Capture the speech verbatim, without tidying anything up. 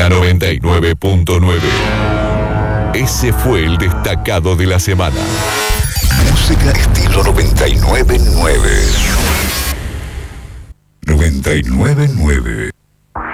la noventa y nueve punto nueve. Ese fue el destacado de la semana. Música estilo noventa y nueve punto nueve. noventa y nueve punto nueve.